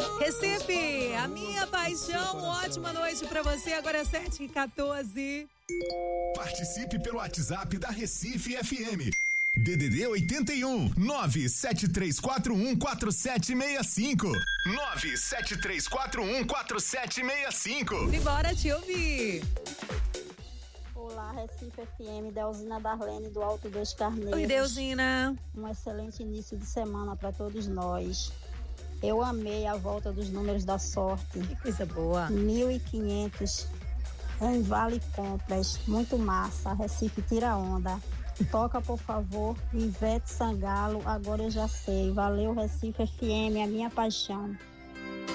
Recife, a minha paixão, ótima noite pra você, agora é 7h14. Participe pelo WhatsApp da Recife FM. DDD 81 973414765 973414765. Simbora te ouvir. Olá, Recife FM, Delzina Darlene do Alto dos Carneiros. Oi, Delzina. Um excelente início de semana para todos nós. Eu amei a volta dos números da sorte. Que coisa boa. 1.500 em Vale Compras. Muito massa. Recife tira onda. Toca, por favor, Ivete Sangalo. Agora eu já sei. Valeu, Recife FM, a minha paixão.